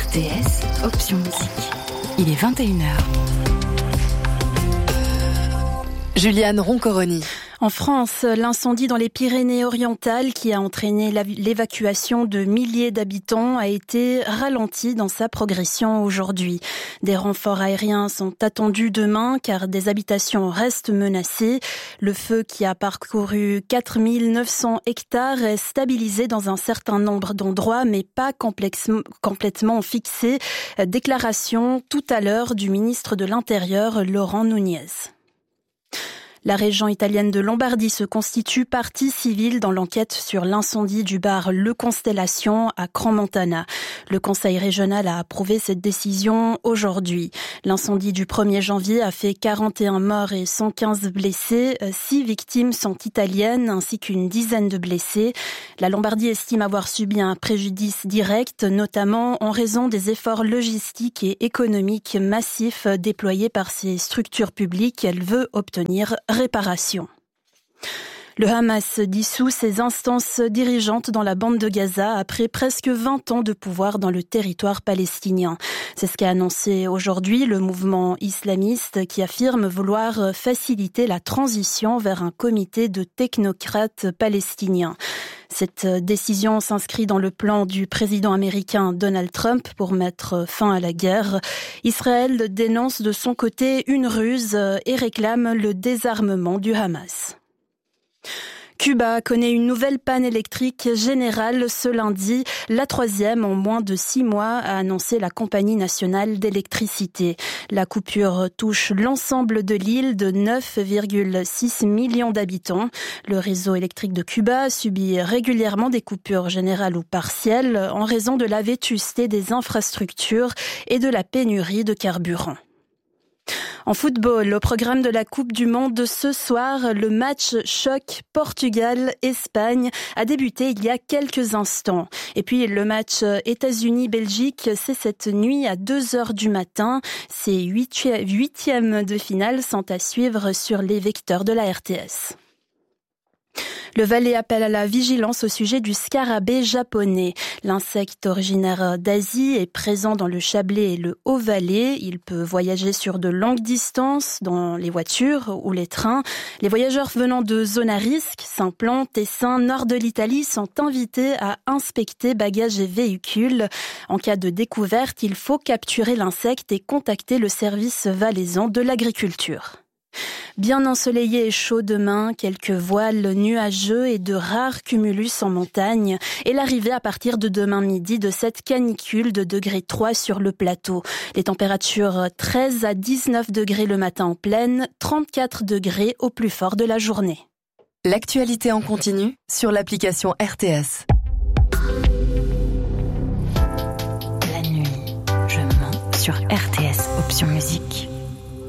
RTS, option musique. Il est 21h. Juliane Roncoroni. En France, l'incendie dans les Pyrénées-Orientales qui a entraîné l'évacuation de milliers d'habitants a été ralenti dans sa progression aujourd'hui. Des renforts aériens sont attendus demain car des habitations restent menacées. Le feu qui a parcouru 4900 hectares est stabilisé dans un certain nombre d'endroits mais pas complètement fixé. Déclaration tout à l'heure du ministre de l'Intérieur, Laurent Nunez. La région italienne de Lombardie se constitue partie civile dans l'enquête sur l'incendie du bar Le Constellation à Crans-Montana. Le conseil régional a approuvé cette décision aujourd'hui. L'incendie du 1er janvier a fait 41 morts et 115 blessés. 6 victimes sont italiennes ainsi qu'une dizaine de blessés. La Lombardie estime avoir subi un préjudice direct, notamment en raison des efforts logistiques et économiques massifs déployés par ses structures publiques. Elle veut obtenir réparation. Le Hamas dissout ses instances dirigeantes dans la bande de Gaza après presque 20 ans de pouvoir dans le territoire palestinien. C'est ce qu'a annoncé aujourd'hui le mouvement islamiste qui affirme vouloir faciliter la transition vers un comité de technocrates palestiniens. Cette décision s'inscrit dans le plan du président américain Donald Trump pour mettre fin à la guerre. Israël dénonce de son côté une ruse et réclame le désarmement du Hamas. Cuba connaît une nouvelle panne électrique générale ce lundi, la 3e en moins de 6 mois, a annoncé la compagnie nationale d'électricité. La coupure touche l'ensemble de l'île de 9,6 millions d'habitants. Le réseau électrique de Cuba subit régulièrement des coupures générales ou partielles en raison de la vétusté des infrastructures et de la pénurie de carburant. En football, au programme de la Coupe du Monde ce soir, le match choc Portugal-Espagne a débuté il y a quelques instants. Et puis le match États-Unis-Belgique, c'est cette nuit à 2h du matin. Ces huitièmes de finale sont à suivre sur les vecteurs de la RTS. Le Valais appelle à la vigilance au sujet du scarabée japonais. L'insecte originaire d'Asie est présent dans le Chablais et le Haut-Valais. Il peut voyager sur de longues distances dans les voitures ou les trains. Les voyageurs venant de zones à risque, Saint-Plan, Tessin, nord de l'Italie, sont invités à inspecter bagages et véhicules. En cas de découverte, il faut capturer l'insecte et contacter le service valaisan de l'agriculture. Bien ensoleillé et chaud demain, quelques voiles nuageux et de rares cumulus en montagne et l'arrivée à partir de demain midi de cette canicule de degré 3 sur le plateau. Les températures 13 à 19 degrés le matin en plaine, 34 degrés au plus fort de la journée. L'actualité en continu sur l'application RTS. La nuit, je mens sur RTS, option musique.